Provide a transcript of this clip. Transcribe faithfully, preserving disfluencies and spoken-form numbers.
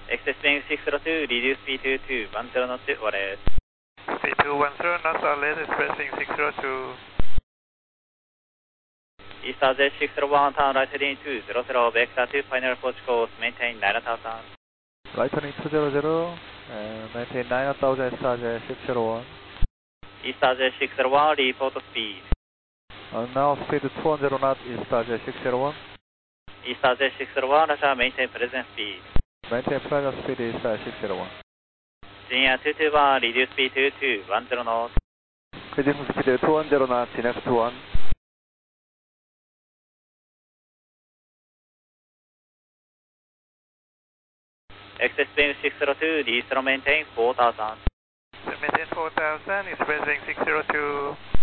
Excess being six zero two, reduce speed to two one zero knots, what is? Speed two one zero knots, outlet expressing six zero two. East R J six zero one, turn right heading two zero zero, vector to final approach course, maintain nine thousand. Right turning two zero zero, and maintain nine thousand East R J six zero one. East R J six zero one, report speed. Uh, now speed two one zero knots, East R J six zero one. East R J six zero one, Russia, maintain present speed. Maintain present speed East R J six zero one. Senior two two one, reduce speed to two one zero knots. Reduce speed two one zero knots, next two one. Excess being six zero two, distro maintain four thousand. Maintain four thousand, expressing six zero two.